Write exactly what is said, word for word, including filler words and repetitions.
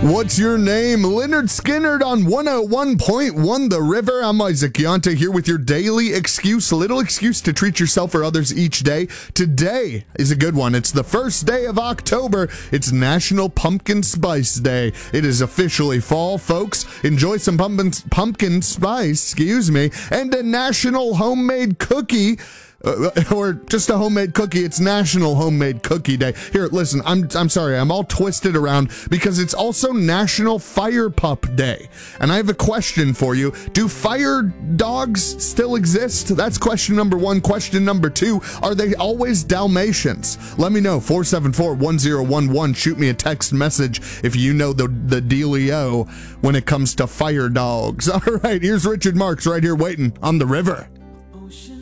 What's your name? Leonard Skinnerd on one oh one point one The River. I'm Isaac Yonta here with your daily excuse, a little excuse to treat yourself or others each day. Today is a good one. It's the first day of October. It's National Pumpkin Spice Day. It is officially fall, folks. Enjoy some pumpkin, pumpkin spice, excuse me, and a National Homemade Cookie. Uh, or just a homemade cookie. It's National Homemade Cookie Day. Here, listen, I'm I'm sorry, I'm all twisted around because it's also National Fire Pup Day. And I have a question for you. Do fire dogs still exist? That's question number one. Question number two, are they always Dalmatians? Let me know, four seven four, one zero one one. Shoot me a text message if you know the, the dealio when it comes to fire dogs. All right, here's Richard Marks right here waiting on The River.